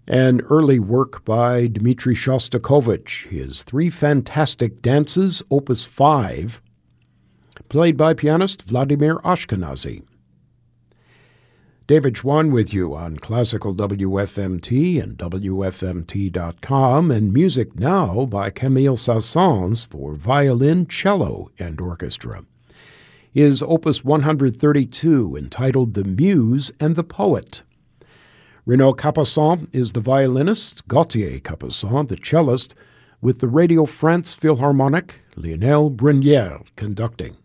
An early work by Dmitri Shostakovich, his Three Fantastic Dances, Opus 5, played by pianist Vladimir Ashkenazy. David Schwann with you on Classical WFMT and WFMT.com, and music now by Camille Saint-Saëns for violin, cello, and orchestra. Is Opus 132, entitled The Muse and the Poet. Renaud Capuçon is the violinist, Gauthier Capuçon the cellist, with the Radio France Philharmonic, Lionel Brunière conducting.